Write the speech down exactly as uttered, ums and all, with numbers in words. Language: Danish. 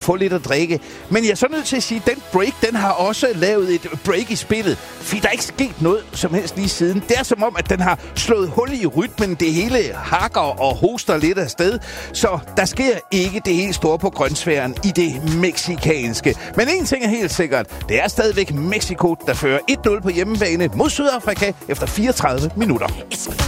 få lidt at drikke. Men jeg er så nødt til at sige, at den break, den har også lavet et break i spillet. Fordi der er ikke sket noget som helst lige siden. Det er som om, at den har slået hul i rytmen. Det hele hakker og hoster lidt af sted. Så der sker ikke det helt store på grønsværen i det mexikanske. Men en ting er helt sikkert. Det er stadigvæk Mexico, der fører et nul på hjemmebane mod Sydafrika efter fireogtredive minutter.